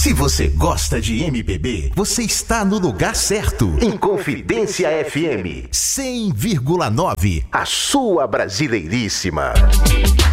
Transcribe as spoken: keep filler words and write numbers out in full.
Se você gosta de M P B, você está no lugar certo. Em Confidência F M cem vírgula nove, a sua brasileiríssima.